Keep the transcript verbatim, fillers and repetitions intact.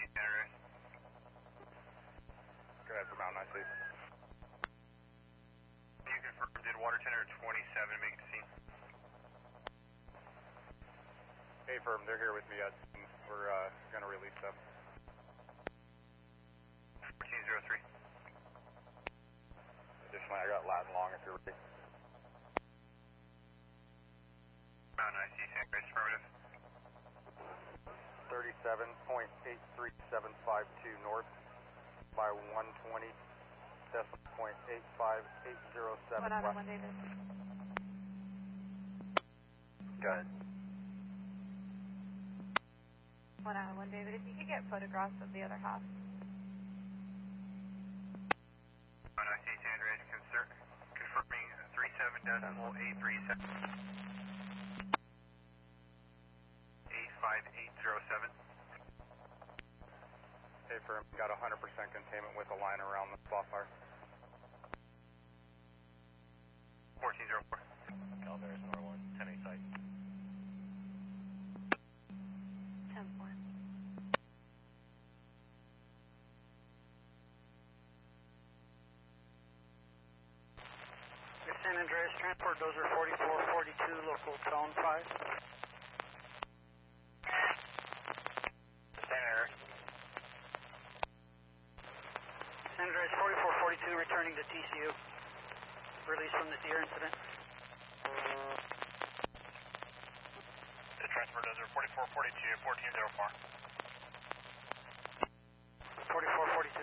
Andrews. Go ahead for Mountain I C. You confirmed, did water tender twenty-seven make the scene? Hey, firm, they're here with me. Uh, we're uh, going to release them. fourteen oh three. Additionally, I got Latin long if you're ready. Mountain I C, San Grace, affirmative. thirty-seven point eight three seven five two north by one twenty, decimal point eight five eight zero seven One out of west. one, David. Go ahead. One out of one, David. If you could get photographs of the other half. Mountain I C, San Andreas, concern, confirming thirty-seven decimal eight three seven eight five eight zero seven. Hey, firm, got one hundred percent containment with a line around the spot fire. fourteen oh four. Calaveras, Nor one, ten eight site. ten four. San Andreas Transport, Dozer forty-four forty-two, local tone five. San Andreas. San Andreas forty-four forty-two, returning to T C U. Release from the deer incident. The transport dozer forty-four forty-two, fourteen oh four. forty-four forty-two.